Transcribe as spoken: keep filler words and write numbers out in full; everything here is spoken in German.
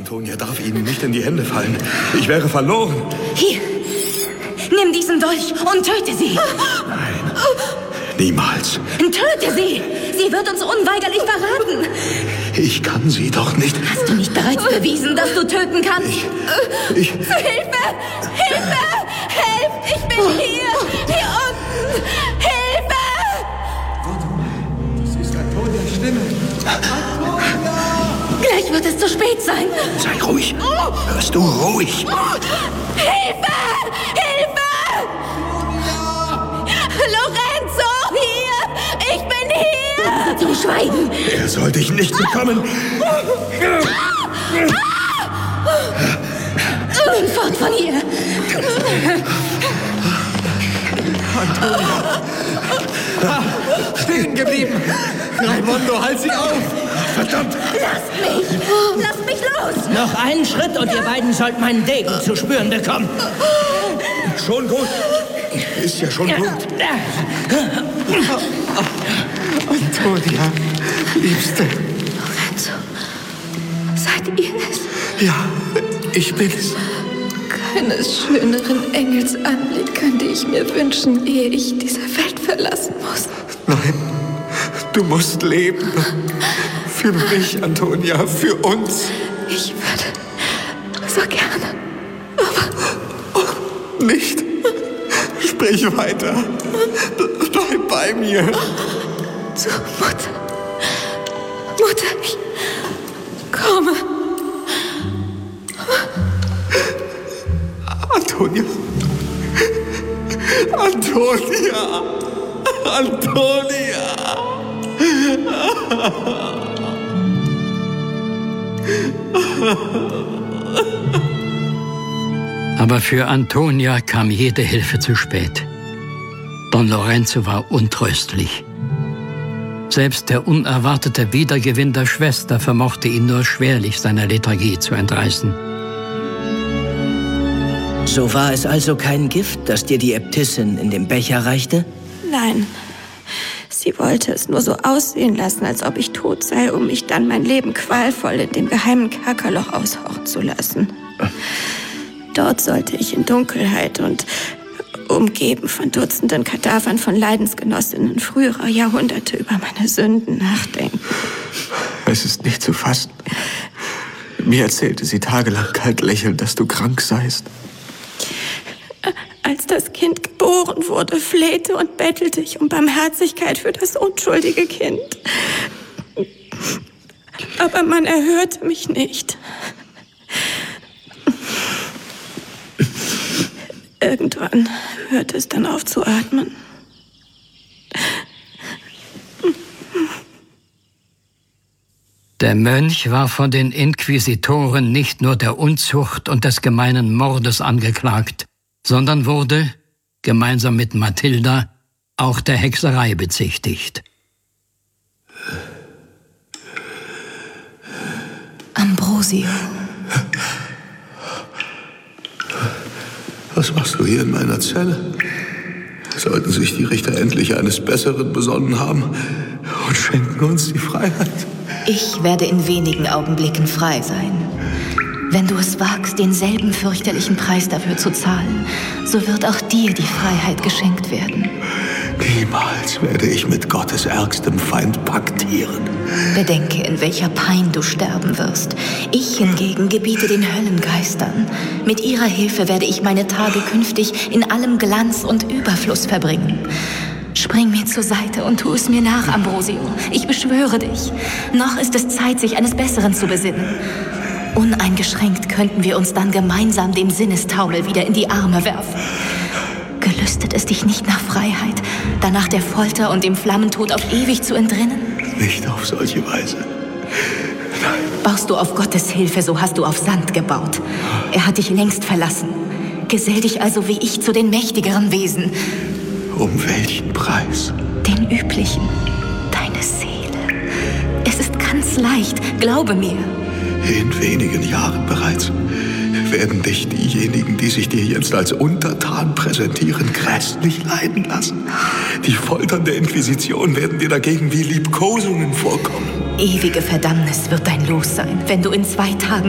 Antonia darf Ihnen nicht in die Hände fallen. Ich wäre verloren. Hier, nimm diesen Dolch und töte sie. Nein, niemals. Töte sie. Sie wird uns unweigerlich verraten. Ich kann sie doch nicht. Hast du nicht bereits bewiesen, dass du töten kannst? Ich... ich Hilfe! Hilfe! Helft! Ich bin hier! Hier unten! Hilfe! Das ist Antonias Stimme. Antonia! Gleich wird es zu spät sein. Sei ruhig. Hörst du ruhig? Hilfe! Hilfe! Lorenzo, hier! Ich bin hier! Zum Schweigen! Er soll dich nicht bekommen. Fort von hier! Antonia! Ah, stehen geblieben! Raimondo, halt sie auf! Verdammt! Lasst mich! Lasst mich los! Noch einen Schritt und ihr beiden sollt meinen Degen zu spüren bekommen. Schon gut. Ist ja schon gut. Antonia, Liebste. Lorenzo, seid ihr es? Ja, ich bin's. Keines schöneren Engelsanblick könnte ich mir wünschen, ehe ich diese Welt verlassen muss. Nein, du musst leben. Für mich, Antonia, für uns. Ich würde so gerne, aber... Oh, nicht. Sprich weiter. Bleib bei mir. Zur Mutter. Mutter, ich komme. Antonia. Antonia. Antonia. Aber für Antonia kam jede Hilfe zu spät. Don Lorenzo war untröstlich. Selbst der unerwartete Wiedergewinn der Schwester vermochte ihn nur schwerlich seiner Lethargie zu entreißen. So war es also kein Gift, das dir die Äbtissin in dem Becher reichte? Nein, sie wollte es nur so aussehen lassen, als ob ich tot sei, um mich dann mein Leben qualvoll in dem geheimen Kerkerloch aushauchen zu lassen. Dort sollte ich in Dunkelheit und umgeben von Dutzenden Kadavern von Leidensgenossinnen früherer Jahrhunderte über meine Sünden nachdenken. Es ist nicht zu fassen. Mir erzählte sie tagelang kalt lächelnd, dass du krank seist. Als das Kind geboren wurde, flehte und bettelte ich um Barmherzigkeit für das unschuldige Kind. Aber man erhörte mich nicht. Irgendwann hörte es dann auf zu atmen. Der Mönch war von den Inquisitoren nicht nur der Unzucht und des gemeinen Mordes angeklagt, sondern wurde, gemeinsam mit Mathilda, auch der Hexerei bezichtigt. Ambrosio. Was machst du hier in meiner Zelle? Sollten sich die Richter endlich eines Besseren besonnen haben und schenken uns die Freiheit? Ich werde in wenigen Augenblicken frei sein. Wenn du es wagst, denselben fürchterlichen Preis dafür zu zahlen, so wird auch dir die Freiheit geschenkt werden. Niemals werde ich mit Gottes ärgstem Feind paktieren. Bedenke, in welcher Pein du sterben wirst. Ich hingegen gebiete den Höllengeistern. Mit ihrer Hilfe werde ich meine Tage künftig in allem Glanz und Überfluss verbringen. Spring mir zur Seite und tu es mir nach, Ambrosio. Ich beschwöre dich. Noch ist es Zeit, sich eines Besseren zu besinnen. Uneingeschränkt könnten wir uns dann gemeinsam dem Sinnestaumel wieder in die Arme werfen. Gelüstet es dich nicht nach Freiheit, danach der Folter und dem Flammentod auf ewig zu entrinnen? Nicht auf solche Weise. Nein. Baust du auf Gottes Hilfe, so hast du auf Sand gebaut. Er hat dich längst verlassen. Gesell dich also wie ich zu den mächtigeren Wesen. Um welchen Preis? Den üblichen. Deine Seele. Es ist ganz leicht, glaube mir. In wenigen Jahren bereits werden dich diejenigen, die sich dir jetzt als Untertan präsentieren, grässlich leiden lassen. Die Foltern der Inquisition werden dir dagegen wie Liebkosungen vorkommen. Ewige Verdammnis wird dein Los sein, wenn du in zwei Tagen